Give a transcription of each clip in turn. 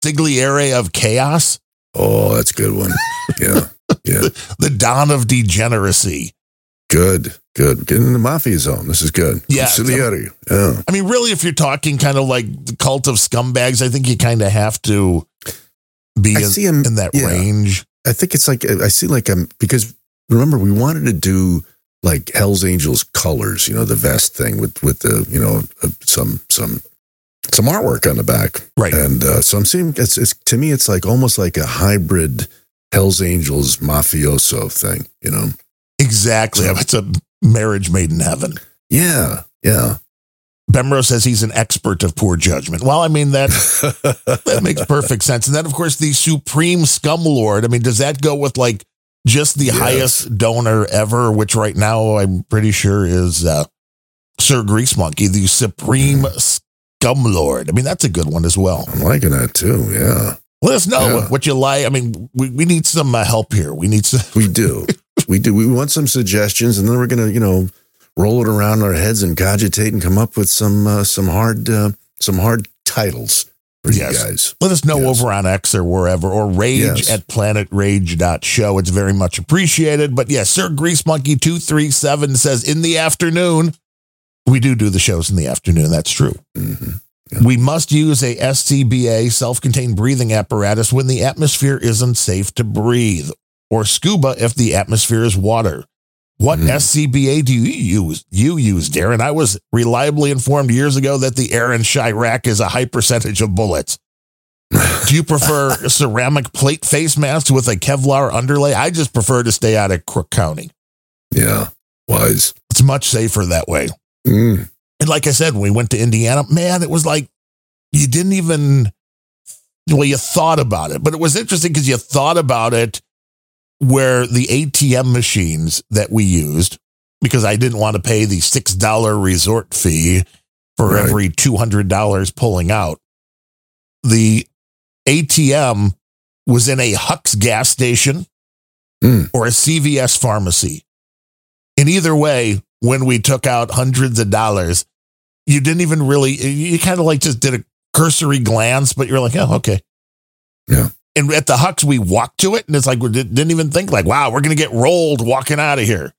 consigliere of chaos. Oh, that's a good one. Yeah. Yeah. The dawn of degeneracy. Good. Get in the mafia zone. This is good. Yeah. Consigliere. Yeah. I mean, really, if you're talking kind of like the cult of scumbags, I think you kind of have to be in that range. I think it's like, I see like, because remember, we wanted to do like Hell's Angels colors, the vest thing with the, some artwork on the back. Right. And so I'm seeing, it's to me, it's like almost like a hybrid Hell's Angels mafioso thing, Exactly. So, it's a marriage made in heaven. Yeah. Yeah. Bemro says he's an expert of poor judgment. Well, I mean, that makes perfect sense. And then, of course, the supreme scum lord. I mean, does that go with like just the highest donor ever, which right now I'm pretty sure is Sir Grease Monkey, the supreme scum lord. I mean, that's a good one as well. I'm liking that too. Yeah. Let us know what you like. I mean, we need some help here. We need some. We do. We want some suggestions, and then we're going to, roll it around our heads and cogitate and come up with some hard titles for you guys. Let us know over on X or wherever, or rage at planetrage.show. It's very much appreciated. But yes, Sir Grease Monkey 237 says in the afternoon, we do the shows in the afternoon. That's true. Mm-hmm. Yeah. We must use a SCBA, self-contained breathing apparatus, when the atmosphere isn't safe to breathe, or scuba if the atmosphere is water. What SCBA do you use, Darren? I was reliably informed years ago that the air in Chirac is a high percentage of bullets. Do you prefer ceramic plate face masks with a Kevlar underlay? I just prefer to stay out of Crook County. Yeah, wise. It's much safer that way. Mm. And like I said, when we went to Indiana, man, it was like you didn't even, you thought about it. But it was interesting because you thought about it where the ATM machines that we used, because I didn't want to pay the $6 resort fee for every $200 pulling out. The ATM was in a Huck's gas station or a CVS pharmacy. In either way, when we took out hundreds of dollars, you didn't even really, you kind of like just did a cursory glance, but you're like, oh, okay. Yeah. And at the Huck's, we walked to it, and it's like we didn't even think like, wow, we're going to get rolled walking out of here.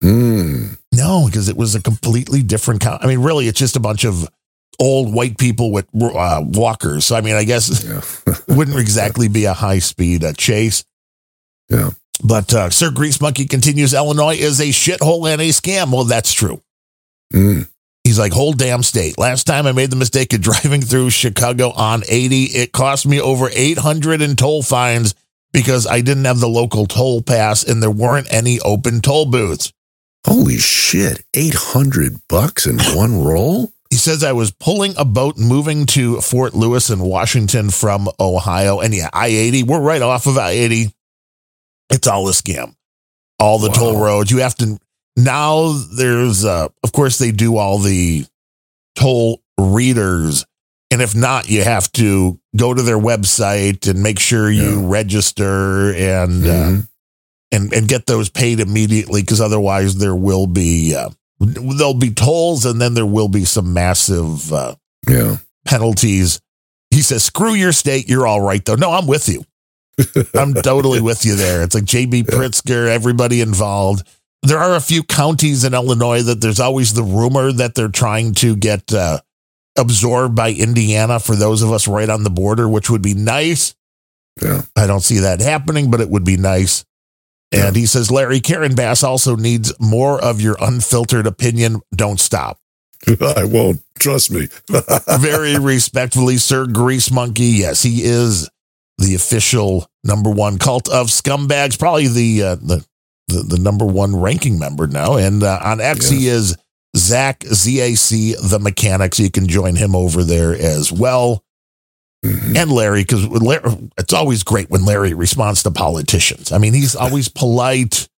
No, because it was a completely different I mean, really, it's just a bunch of old white people with walkers. So, I mean, I guess it wouldn't exactly be a high-speed chase. Yeah. But Sir Grease Monkey continues, Illinois is a shithole and a scam. Well, that's true. He's like, whole damn state. Last time I made the mistake of driving through Chicago on 80, it cost me over $800 in toll fines because I didn't have the local toll pass and there weren't any open toll booths. Holy shit, $800 in one roll? He says I was pulling a boat moving to Fort Lewis in Washington from Ohio. And yeah, I-80, we're right off of I-80. It's all a scam. All the toll roads. You have to... Now there's, of course, they do all the toll readers. And if not, you have to go to their website and make sure you register and get those paid immediately. Because otherwise there will be, there'll be tolls and then there will be some massive penalties. He says, screw your state. You're all right, though. No, I'm with you. I'm totally with you there. It's like J.B. Pritzker, everybody involved. There are a few counties in Illinois that there's always the rumor that they're trying to get absorbed by Indiana for those of us right on the border, which would be nice. Yeah. I don't see that happening, but it would be nice. And he says, Larry, Karen Bass also needs more of your unfiltered opinion. Don't stop. I won't. Trust me. Very respectfully, Sir Grease Monkey. Yes, he is the official #1 cult of scumbags, probably the number 1 ranking member now. And on X, he is Zach, ZAC, the mechanic. So you can join him over there as well. And Larry, because it's always great when Larry responds to politicians. I mean, he's always polite.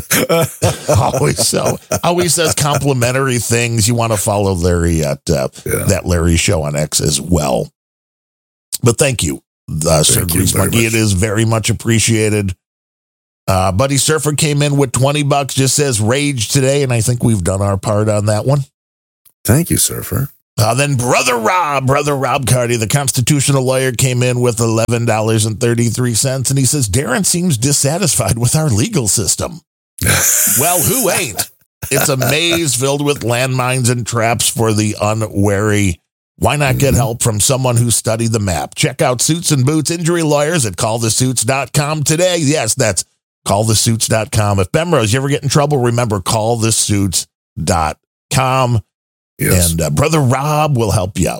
always says complimentary things. You want to follow Larry at that Larry show on X as well. But thank you, Sir Grease Monkey. It is very much appreciated. Buddy Surfer came in with $20, just says rage today, and I think we've done our part on that one. Thank you, Surfer. Then Brother Rob Carty, the constitutional lawyer, came in with $11.33, and he says, Darren seems dissatisfied with our legal system. Well, who ain't? It's a maze filled with landmines and traps for the unwary. Why not get help from someone who studied the map? Check out Suits and Boots Injury Lawyers at callthesuits.com today. Yes, that's callthesuits.com. If Bemrose, you ever get in trouble, remember callthesuits.com. Yes. And Brother Rob will help you out.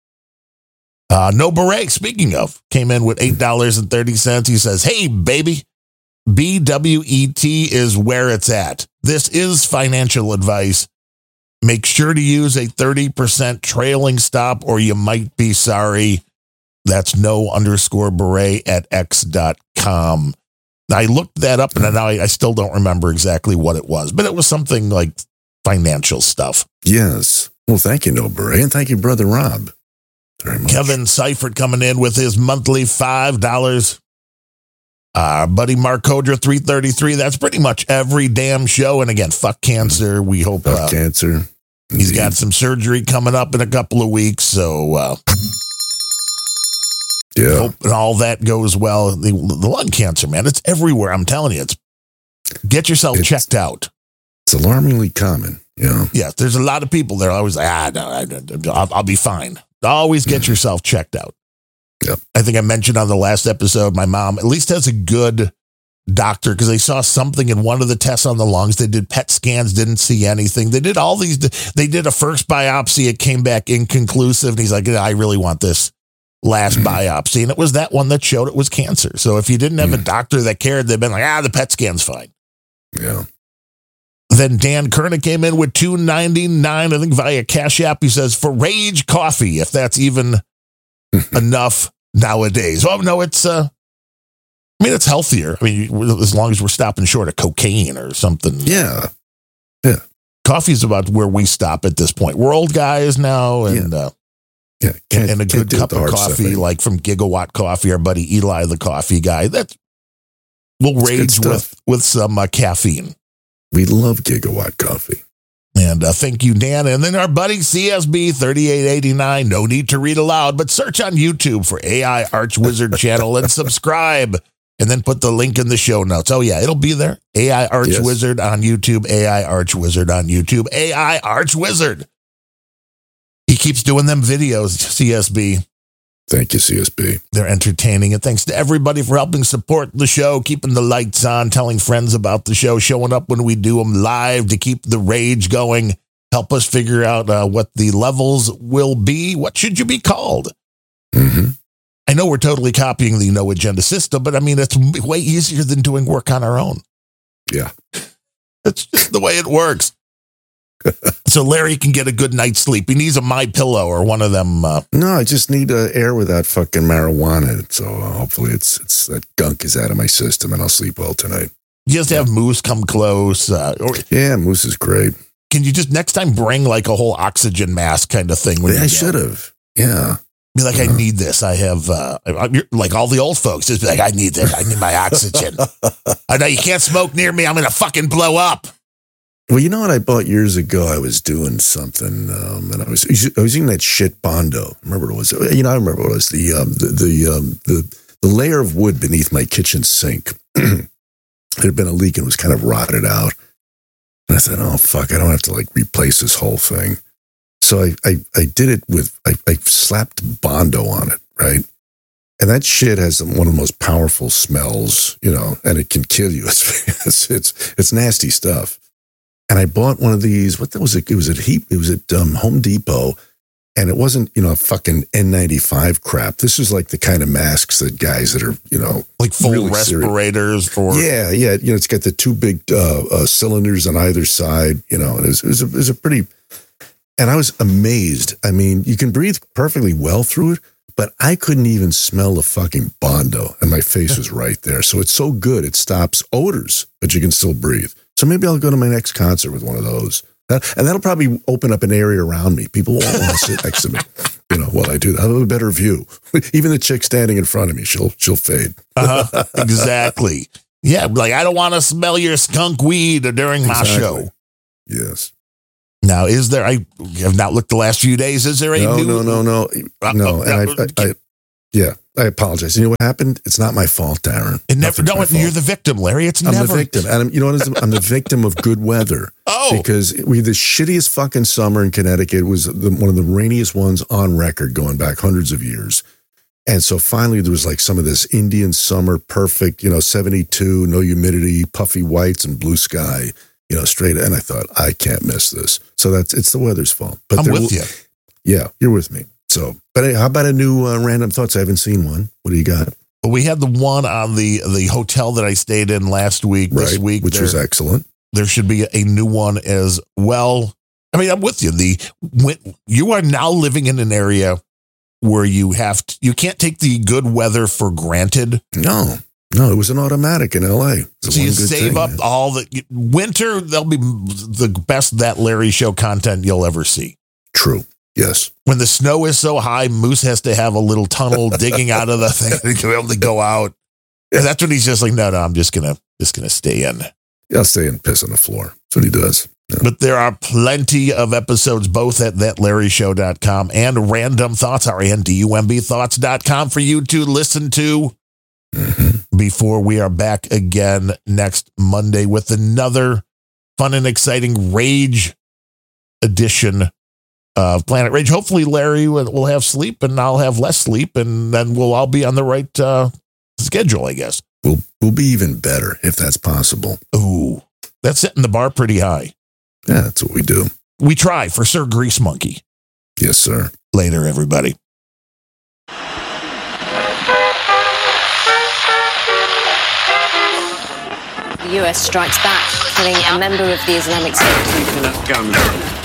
No Beret, speaking of, came in with $8.30. He says, hey, baby, BWET is where it's at. This is financial advice. Make sure to use a 30% trailing stop or you might be sorry. That's no_beret at x.com. I looked that up and now I still don't remember exactly what it was, but it was something like financial stuff. Yes. Well, thank you, No Beret, and thank you, Brother Rob. Very much. Kevin Seifert coming in with his monthly $5. Our buddy Mark Kodra, $3.33. That's pretty much every damn show. And again, fuck cancer. We hope cancer. He's got some surgery coming up in a couple of weeks. So hope all that goes well. The lung cancer, man, it's everywhere. I'm telling you, get yourself checked out. It's alarmingly common. Yeah. Yeah. There's a lot of people that are always like, I'll be fine. Always get yourself checked out. Yep. I think I mentioned on the last episode, my mom at least has a good doctor because they saw something in one of the tests on the lungs. They did PET scans, didn't see anything. They did all these. They did a first biopsy. It came back inconclusive. And he's like, I really want this last biopsy. And it was that one that showed it was cancer. So if you didn't have a doctor that cared, they'd been like, the PET scan's fine. Yeah. Then Dan Kernick came in with $2.99, I think via Cash App. He says, for Rage Coffee, if that's even enough nowadays. Oh, no, it's it's healthier. I mean, as long as we're stopping short of cocaine or something. Yeah. Yeah. Coffee's about where we stop at this point. We're old guys now, and and a good cup of coffee, like from Gigawatt Coffee, our buddy Eli, the coffee guy. We'll rage with some caffeine. We love Gigawatt Coffee. And thank you, Dan. And then our buddy CSB 3889. No need to read aloud, but search on YouTube for AI Arch Wizard channel and subscribe. And then put the link in the show notes. Oh, yeah, it'll be there. AI Arch Wizard on YouTube. AI Arch Wizard on YouTube. AI Arch Wizard. He keeps doing them videos, CSB. Thank you, CSB. They're entertaining. And thanks to everybody for helping support the show, keeping the lights on, telling friends about the show, showing up when we do them live to keep the rage going. Help us figure out what the levels will be. What should you be called? Mm-hmm. I know we're totally copying the No Agenda system, but I mean, it's way easier than doing work on our own. Yeah. That's just the way it works. So Larry can get a good night's sleep. He needs a MyPillow or one of them. No, I just need air without fucking marijuana. So hopefully it's that gunk is out of my system and I'll sleep well tonight. You just have Moose come close. Yeah, Moose is great. Can you just next time bring like a whole oxygen mask kind of thing? I should have. Yeah. Be like, I need this. I have, like all the old folks, just be like, I need this. I need my oxygen. I know you can't smoke near me. I'm going to fucking blow up. Well, you know what I bought years ago? I was doing something, and I was using that shit Bondo. I remember what it was. I remember what it was. The layer of wood beneath my kitchen sink. There had been a leak and it was kind of rotted out. And I said, oh, fuck, I don't have to like replace this whole thing. So I did it with, I slapped Bondo on it, right? And that shit has one of the most powerful smells, and it can kill you. It's nasty stuff. And I bought one of these. What was it? It was at Home Depot, and it wasn't a fucking N95 crap. This is like the kind of masks that guys that are like full really respirators for yeah. It's got the two big cylinders on either side. And it was a pretty. And I was amazed. I mean, you can breathe perfectly well through it, but I couldn't even smell the fucking Bondo, and my face was right there. So it's so good, it stops odors, but you can still breathe. So maybe I'll go to my next concert with one of those. And that'll probably open up an area around me. People won't want to sit next to me, while I do that. I'll have a better view. Even the chick standing in front of me, she'll fade. Exactly. Yeah, like I don't want to smell your skunk weed during my show. Yes. Now, is there? I have not looked the last few days. Is there a new? No. And I apologize. You know what happened? It's not my fault, Darren. You're the victim, Larry. I'm the victim. And you know what? I'm the victim of good weather. Because we had the shittiest fucking summer in Connecticut. It was one of the rainiest ones on record going back hundreds of years. And so finally there was like some of this Indian summer, perfect, 72, no humidity, puffy whites and blue sky, straight. And I thought, I can't miss this. So it's the weather's fault. But I'm with you. Yeah, you're with me. So, but how about a new random thoughts? I haven't seen one. What do you got? We had the one on the hotel that I stayed in last week, this week. Which was excellent. There should be a new one as well. I mean, I'm with you. You are now living in an area where you can't take the good weather for granted. No, it was an automatic in LA. So you save up all the winter. There'll be the best That Larry Show content you'll ever see. True. Yes. When the snow is so high, Moose has to have a little tunnel digging out of the thing to be able to go out. And that's when he's just like, no, I'm just gonna stay in. Yeah, I'll stay and piss on the floor. That's what he does. Yeah. But there are plenty of episodes, both at thatlarryshow.com and Random Thoughts, RANDUMBthoughts.com for you to listen to before we are back again next Monday with another fun and exciting Rage edition of Planet Rage. Hopefully Larry will have sleep and I'll have less sleep, and then we'll all be on the right schedule, I guess. We'll be even better if that's possible. Ooh, that's setting the bar pretty high. Yeah, that's what we do. We try for Sir Grease Monkey. Yes, sir. Later, everybody. The US strikes back, killing a member of the Islamic State.